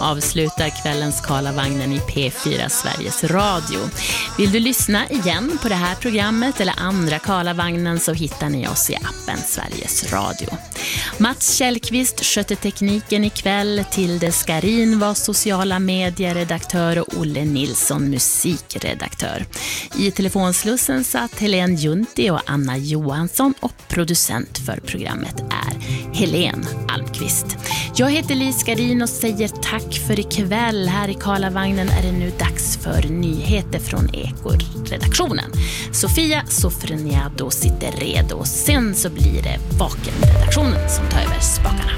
avslutar kvällens Karlavagnen i P4 Sveriges Radio. Vill du lyssna igen på det här programmet eller andra Karlavagnen så hittar ni oss i appen Sveriges Radio. Mats Källqvist skötte tekniken ikväll, Tilde Skarin var sociala medieredaktör och Olle Nilsson musikredaktör. I telefonslussen satt Helene Junti och Anna Johansson och producent för programmet är Helene Almqvist. Jag heter Li Skarin och säger tack för ikväll. Här i Karlavagnen är det nu dags för nyheter från Eko-redaktionen. Sofia Sofroniado sitter redo och sen så blir det Vaken-redaktionen som tar över spakarna.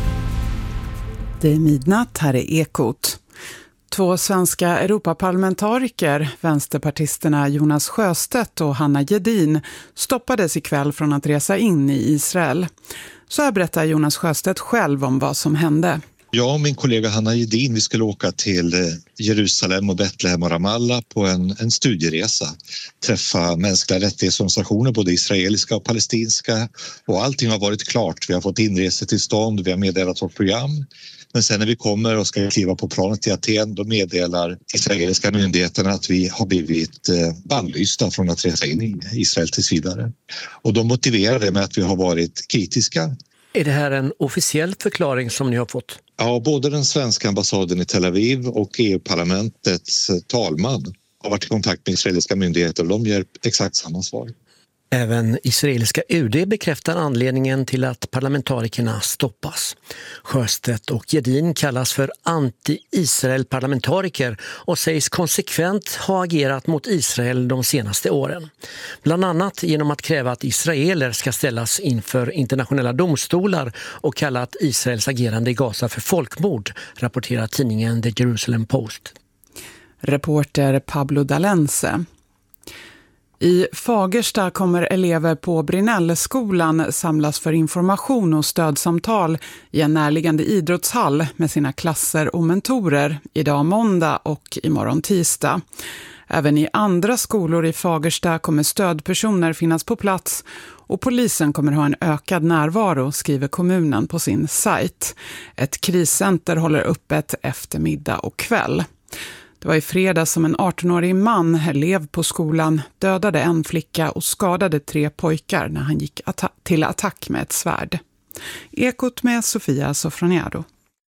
Det är midnatt, här är Ekot. 2 svenska Europaparlamentariker, vänsterpartisterna Jonas Sjöstedt och Hanna Gedin, stoppades ikväll från att resa in i Israel. Så här berättar Jonas Sjöstedt själv om vad som hände. Jag och min kollega Hanna Gedin, vi skulle åka till Jerusalem och Betlehem och Ramallah på en studieresa. Träffa mänskliga rättighetsorganisationer, både israeliska och palestinska. Och allting har varit klart. Vi har fått inresetillstånd, vi har meddelat vårt program. Men sen när vi kommer och ska kliva på planet till Aten, då meddelar israeliska myndigheterna att vi har blivit bannlysta från att resa in i Israel tills vidare. Och de motiverar det med att vi har varit kritiska. Är det här en officiell förklaring som ni har fått? Ja, både den svenska ambassaden i Tel Aviv och EU-parlamentets talman har varit i kontakt med israeliska myndigheter och de ger exakt samma svar. Även israeliska UD bekräftar anledningen till att parlamentarikerna stoppas. Sjöstedt och Gedin kallas för anti-Israel-parlamentariker och sägs konsekvent ha agerat mot Israel de senaste åren. Bland annat genom att kräva att israeler ska ställas inför internationella domstolar och kalla att Israels agerande i Gaza för folkmord, rapporterar tidningen The Jerusalem Post. Reporter Pablo Dalense. I Fagersta kommer elever på Brinellskolan samlas för information och stödsamtal i en närliggande idrottshall med sina klasser och mentorer idag måndag och imorgon tisdag. Även i andra skolor i Fagersta kommer stödpersoner finnas på plats och polisen kommer ha en ökad närvaro, skriver kommunen på sin sajt. Ett kriscenter håller öppet eftermiddag och kväll. Det var i fredag som en 18-årig man, elev på skolan, dödade en flicka och skadade 3 pojkar när han gick till attack med ett svärd. Ekot med Sofia Sofroniado.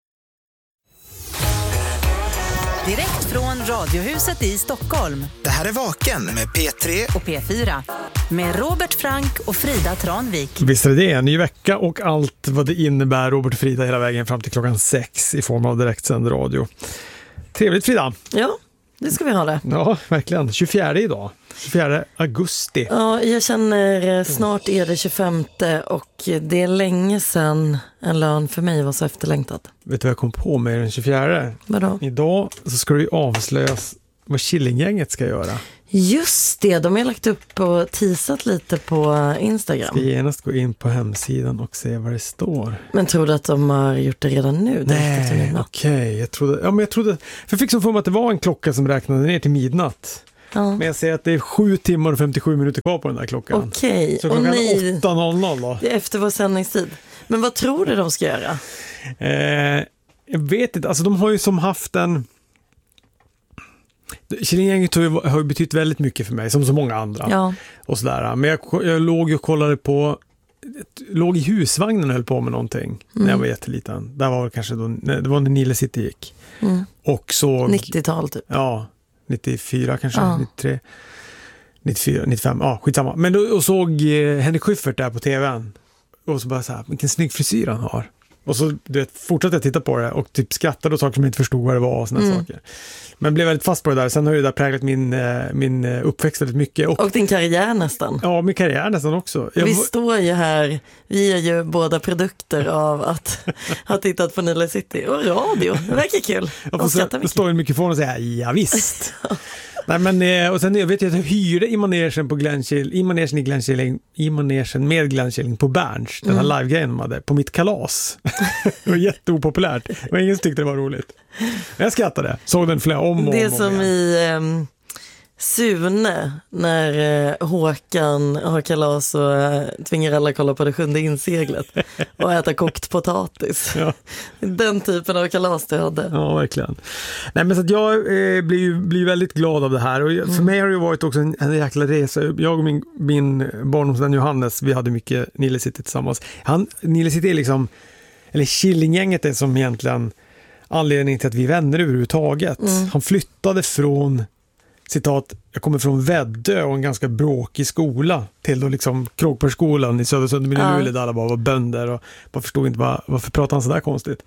Direkt från Radiohuset i Stockholm. Det här är Vaken med P3 och P4. Med Robert Frank och Frida Tranvik. Visst är det en ny vecka och allt vad det innebär, Robert och Frida, hela vägen fram till klockan 6 i form av direktsänd radio. Trevligt, Frida. Ja, det ska vi ha det. Ja, verkligen. 24 idag. 24 augusti. Ja, jag känner snart är det 25 och det är länge sedan en lön för mig var så efterlängtad. Vet du vad jag kom på med den 24? Vadå? Idag så ska det ju avslöjas vad Killinggänget ska göra. Just det, de har lagt upp och teasat lite på Instagram. Ska genast gå in på hemsidan och se vad det står. Men tror du att de har gjort det redan nu? Nej, okej. Jag trodde, för jag fick som för mig att det var en klocka som räknade ner till midnatt. Ja. Men jag ser att det är 7 timmar och 57 minuter kvar på den där klockan. Okej. Så klockan 8.00 då. Det är efter vår sändningstid. Men vad tror du de ska göra? Jag vet inte. Alltså de har ju som haft en... Killinggänget har ju betytt väldigt mycket för mig, som så många andra. Ja. Och sådär. Men jag låg och kollade på... Låg i husvagnen och höll på med någonting när jag var jätteliten. Där var det kanske då... Det var när Nile City gick. Och såg... 90-tal typ. Ja, 94 kanske, 93, 94, 95, ja skitsamma. Men då såg Henrik Schyffert där på tvn och så bara så här, vilken snygg frisyr han har. Och så fortsatte jag titta på det och typ skrattade och saker som jag inte förstod vad det var och såna saker. Men blev väldigt fast på det där. Sen har ju det där präglat min uppväxt väldigt mycket. Och din karriär nästan. Ja, min karriär nästan också. Vi står ju här, vi är ju båda produkter av att ha tittat på Nile City och radio. Det verkar kul. Jag står i en mikrofon och säger, ja visst. Nej, men, och sen jag vet jag att jag hyrde i manegen med Glenn Killing på Berns, den här live-grejen de hade, på mitt kalas. Det var jätteopopulärt. Det var ingen som tyckte det var roligt. Men jag skrattade. Såg den flera om och det om som igen. i Sune när Håkan har kalas och tvingar alla kolla på det 7:e inseglet och äta kokt potatis. Ja. Den typen av kalas det hade. Ja, verkligen. Nej, men så att jag blir väldigt glad av det här. Och för mig har det varit också en jäkla resa. Jag och min barndomsvän Johannes, vi hade mycket Nile City tillsammans. Nile City är liksom, eller Killinggänget är som egentligen anledningen till att vi är vänner överhuvudtaget. Han flyttade från, citat, jag kommer från Väddö och en ganska bråkig skola till då liksom Kråkbergsskolan i Södersundsmiljö där alla bara var bönder och bara förstod inte varför pratade han så där konstigt.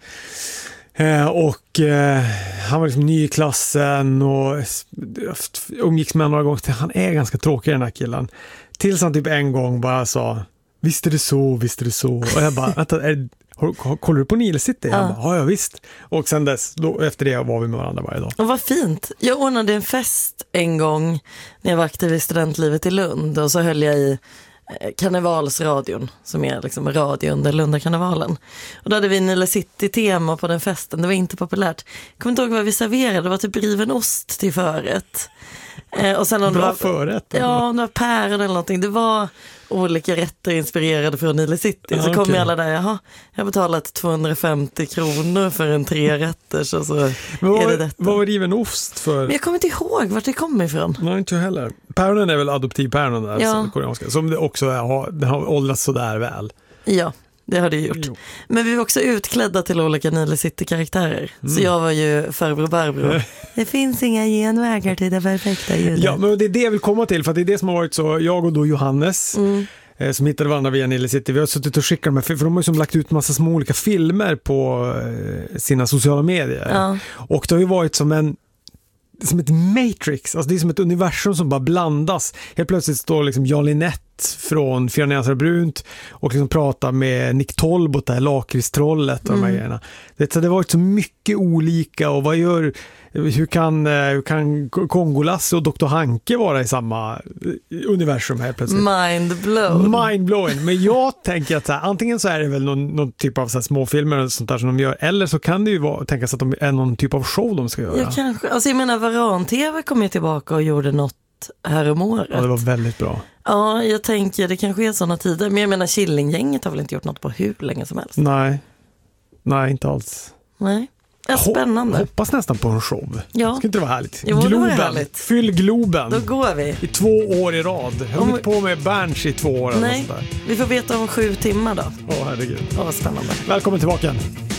Han var liksom ny i klassen och umgicks med några gånger. Han är ganska tråkig den här killen. Tills han typ en gång bara sa, visst är det så. Och jag bara, vänta, kollar du på Nile City? Han bara, ja visst. Och sen dess, efter det var vi med varandra varje dag. Och vad fint. Jag ordnade en fest en gång när jag var aktiv i studentlivet i Lund. Och så höll jag i Karnevalsradion, som är liksom radio under Lundakarnevalen. Och då hade vi Nile City-tema på den festen. Det var inte populärt. Jag kommer inte ihåg vad vi serverade. Det var typ riven ost till förrätt. Och sen om bra det var förrätt. Ja, om det var päron eller någonting. Det var olika rätter inspirerade från Nile City. Så kom alla där, jag har betalat 250 kronor för en 3-rätters och så är det detta. Vad var riven ost för? Men jag kommer inte ihåg vart det kommer ifrån. Nej, inte jag heller. Päronen är väl adoptivpäronen där, ja. koreanska. Som det också har åldrats så där väl. Ja, det har det gjort. Jo. Men vi var också utklädda till olika Nile City-karaktärer. Så jag var ju farbror Barbro. Det finns inga genvägar till det perfekta ljudet. Ja, men det är det jag vill komma till. För det är det som har varit så. Jag och då Johannes som hittade varandra via Nile City. Vi har suttit och skickat dem. För de har ju som lagt ut massa små olika filmer på sina sociala medier. Ja. Och det har ju varit som ett Matrix, alltså det är som ett universum som bara blandas. Helt plötsligt står liksom Jan Linett från Fyra nyanser brunt och liksom pratar med Nick Tolbot där, lakritstrollet och de här grejerna. Det har varit så mycket olika och hur kan Kongolasse och Dr. Hanke vara i samma universum här plötsligt? Mind-blowing. Men jag tänker att antingen så är det väl någon typ av så här småfilmer eller sånt där som de gör, eller så kan det ju tänkas att de är någon typ av show de ska göra. Ja, kanske. Alltså jag menar, Varan-TV kom ju tillbaka och gjorde något här om året. Ja, det var väldigt bra. Ja, jag tänker det kanske är sådana tider. Men jag menar, Killinggänget har väl inte gjort något på hur länge som helst? Nej, inte alls. Nej. Ja, spännande. Hoppas nästan på en show. Ja. Ska inte det vara härligt? Jo, Globen. Det var härligt. Fyll Globen. Då går vi. I 2 år i rad. Jag har inte på med Berns i 2 år. Nej, vi får veta om 7 timmar då. Herregud. Vad spännande. Välkommen tillbaka.